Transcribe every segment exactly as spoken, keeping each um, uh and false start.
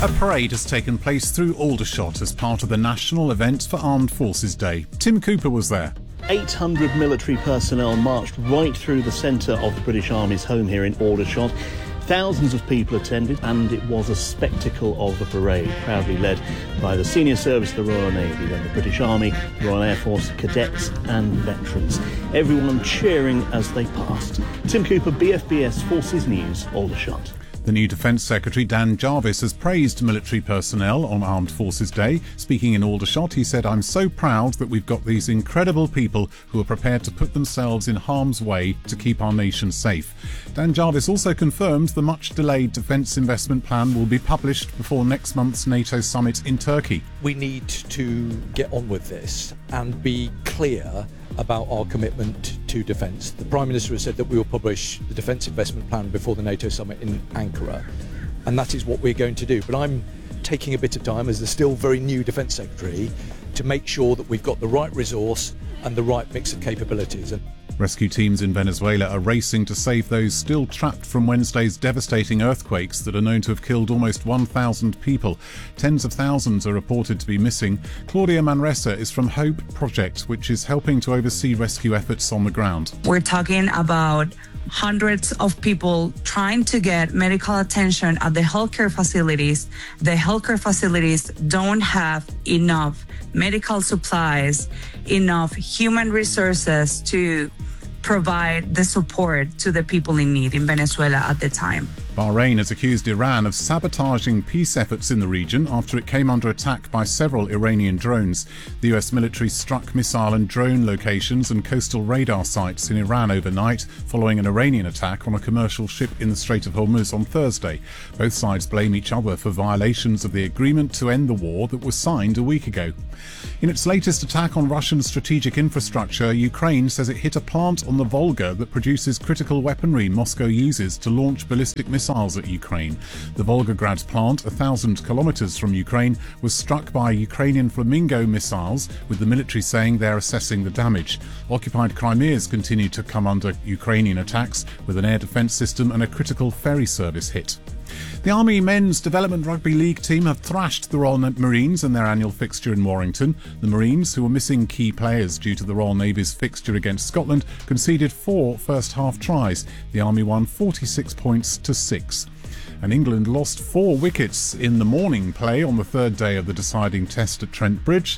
A parade has taken place through Aldershot as part of the national event for Armed Forces Day. Tim Cooper was there. eight hundred military personnel marched right through the centre of the British Army's home here in Aldershot. Thousands of people attended, and it was a spectacle of a parade, proudly led by the senior service of the Royal Navy, then the British Army, the Royal Air Force, cadets and veterans. Everyone cheering as they passed. Tim Cooper, B F B S Forces News, Aldershot. The new Defence Secretary Dan Jarvis has praised military personnel on Armed Forces Day. Speaking in Aldershot, he said, "I'm so proud that we've got these incredible people who are prepared to put themselves in harm's way to keep our nation safe." Dan Jarvis also confirmed the much-delayed defence investment plan will be published before next month's NATO summit in Turkey. We need to get on with this and be clear about our commitment to defence. The Prime Minister has said that we will publish the defence investment plan before the NATO summit in Ankara, and that is what we're going to do. But I'm taking a bit of time as the still very new Defence Secretary to make sure that we've got the right resource and the right mix of capabilities. Rescue teams in Venezuela are racing to save those still trapped from Wednesday's devastating earthquakes that are known to have killed almost one thousand people. Tens of thousands are reported to be missing. Claudia Manresa is from Hope Project, which is helping to oversee rescue efforts on the ground. We're talking about hundreds of people trying to get medical attention at the healthcare facilities. The healthcare facilities don't have enough medical supplies, enough human resources to provide the support to the people in need in Venezuela at the time. Bahrain has accused Iran of sabotaging peace efforts in the region after it came under attack by several Iranian drones. The U S military struck missile and drone locations and coastal radar sites in Iran overnight following an Iranian attack on a commercial ship in the Strait of Hormuz on Thursday. Both sides blame each other for violations of the agreement to end the war that was signed a week ago. In its latest attack on Russian strategic infrastructure, Ukraine says it hit a plant on the Volga that produces critical weaponry Moscow uses to launch ballistic missiles at Ukraine. The Volgograd plant, a thousand kilometres from Ukraine, was struck by Ukrainian Flamingo missiles, with the military saying they're assessing the damage. Occupied Crimea's continue to come under Ukrainian attacks, with an air defence system and a critical ferry service hit. The Army Men's Development Rugby League team have thrashed the Royal Marines in their annual fixture in Warrington. The Marines, who were missing key players due to the Royal Navy's fixture against Scotland, conceded four first-half tries. The Army won forty-six points to six. And England lost four wickets in the morning play on the third day of the deciding test at Trent Bridge.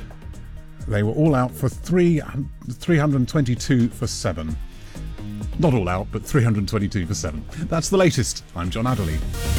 They were all out for three, three hundred twenty-two for seven. Not all out, but three hundred twenty-two for seven. That's the latest. I'm John Adderley.